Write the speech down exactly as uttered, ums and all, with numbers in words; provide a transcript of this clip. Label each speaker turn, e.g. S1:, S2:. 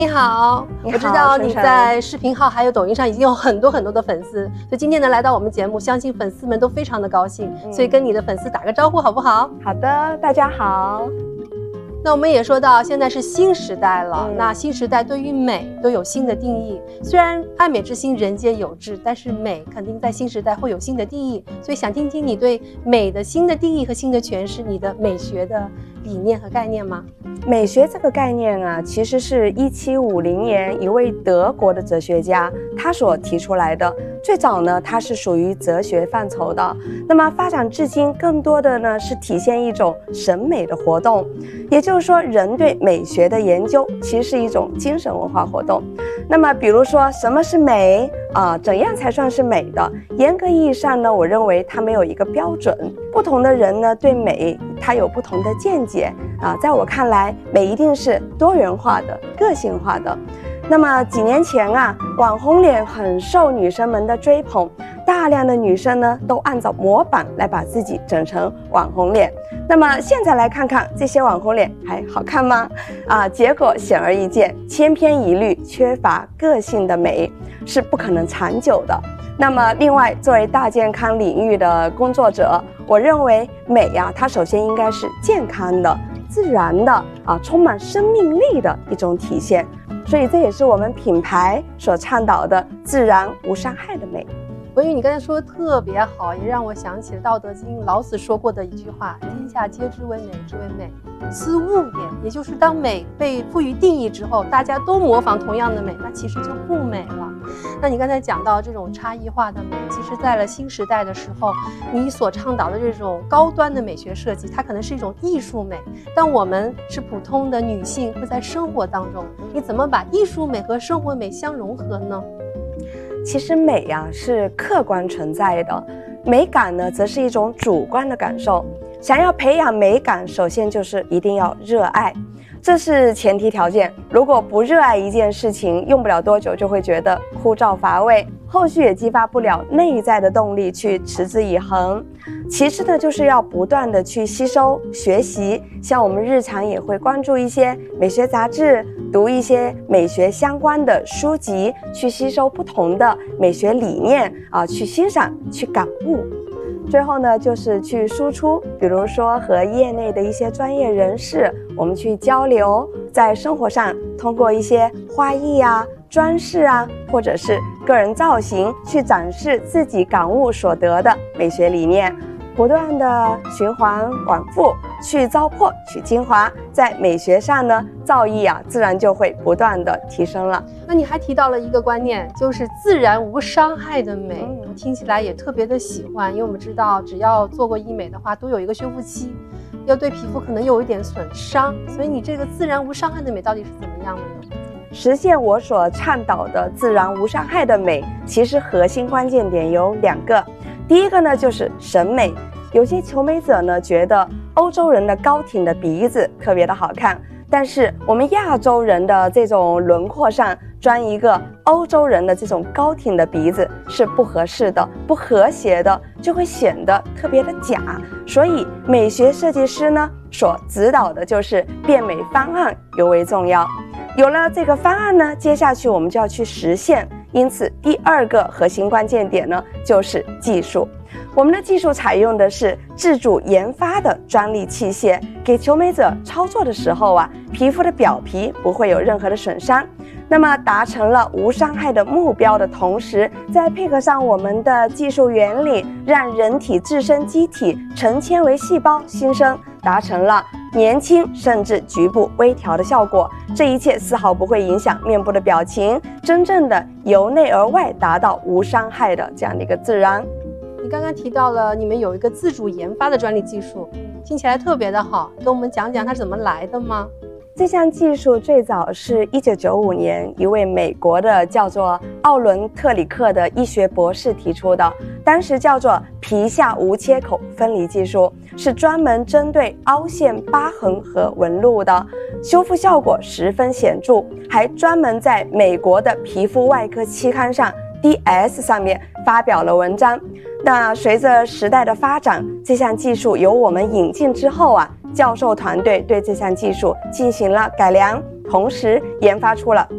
S1: 你好，
S2: 你好，
S1: 我知道你
S2: 晨晨
S1: 在视频号还有抖音上已经有很多很多的粉丝，所以今天呢来到我们节目，相信粉丝们都非常的高兴，
S2: 嗯、
S1: 所以跟你的粉丝打个招呼好不好？
S2: 好的，大家好。
S1: 那我们也说到现在是新时代了，
S2: 嗯、
S1: 那新时代对于美都有新的定义。虽然爱美之心人皆有之，但是美肯定在新时代会有新的定义。所以想听听你对美的新的定义和新的诠释，你的美学的理念和概念吗？
S2: 美学这个概念啊，其实是一七五零年一位德国的哲学家他所提出来的。最早呢，它是属于哲学范畴的。那么发展至今，更多的呢是体现一种审美的活动。也就是说，人对美学的研究其实是一种精神文化活动。那么，比如说什么是美啊、呃？怎样才算是美的？严格意义上呢，我认为它没有一个标准。不同的人呢，对美它有不同的见解啊。在我看来，美一定是多元化的、个性化的。那么几年前啊，网红脸很受女生们的追捧，大量的女生呢都按照模板来把自己整成网红脸。那么现在来看看这些网红脸还好看吗？啊，结果显而易见，千篇一律、缺乏个性的美是不可能长久的。那么另外，作为大健康领域的工作者，我认为美呀、啊，它首先应该是健康的、自然的啊，充满生命力的一种体现。所以这也是我们品牌所倡导的自然无伤害的美。
S1: 文宇，你刚才说的特别好，也让我想起了《道德经》老子说过的一句话：天下皆知为美之为美，斯物也。也就是当美被赋予定义之后，大家都模仿同样的美，那其实就不美了。那你刚才讲到这种差异化的美，其实在了新时代的时候，你所倡导的这种高端的美学设计，它可能是一种艺术美，但我们是普通的女性，会在生活当中，你怎么把艺术美和生活美相融合呢？
S2: 其实美呀、啊、是客观存在的，美感呢则是一种主观的感受。想要培养美感，首先就是一定要热爱，这是前提条件。如果不热爱一件事情，用不了多久就会觉得枯燥乏味，后续也激发不了内在的动力去持之以恒。其次呢，就是要不断的去吸收学习，像我们日常也会关注一些美学杂志，读一些美学相关的书籍，去吸收不同的美学理念啊，去欣赏，去感悟。最后呢，就是去输出，比如说和业内的一些专业人士，我们去交流，在生活上通过一些花艺啊、装饰啊，或者是个人造型，去展示自己感悟所得的美学理念，不断的循环往复，去糟粕，取精华，在美学上呢，造诣啊，自然就会不断的提升了。
S1: 那你还提到了一个观念，就是自然无伤害的美，
S2: 嗯、
S1: 听起来也特别的喜欢，因为我们知道，只要做过医美的话，都有一个修复期，要对皮肤可能有一点损伤，所以你这个自然无伤害的美到底是怎么样的呢？
S2: 实现我所倡导的自然无伤害的美，其实核心关键点有两个。第一个呢，就是审美。有些求美者呢，觉得欧洲人的高挺的鼻子特别的好看，但是我们亚洲人的这种轮廓上装一个欧洲人的这种高挺的鼻子是不合适的、不和谐的，就会显得特别的假。所以美学设计师呢，所指导的就是变美方案尤为重要。有了这个方案呢，接下去我们就要去实现。因此，第二个核心关键点呢，就是技术。我们的技术采用的是自主研发的专利器械，给求美者操作的时候啊，皮肤的表皮不会有任何的损伤。那么达成了无伤害的目标的同时，再配合上我们的技术原理，让人体自身机体成纤维细胞新生，达成了年轻甚至局部微调的效果。这一切丝毫不会影响面部的表情，真正的由内而外达到无伤害的这样的一个自然。
S1: 你刚刚提到了你们有一个自主研发的专利技术，听起来特别的好，跟我们讲讲它是怎么来的吗？
S2: 这项技术最早是一九九五年一位美国的叫做奥伦特里克的医学博士提出的，当时叫做皮下无切口分离技术，是专门针对凹陷、疤痕和纹路的，修复效果十分显著，还专门在美国的皮肤外科期刊上 D S 上面发表了文章。那随着时代的发展，这项技术由我们引进之后啊，教授团队对这项技术进行了改良，同时研发出了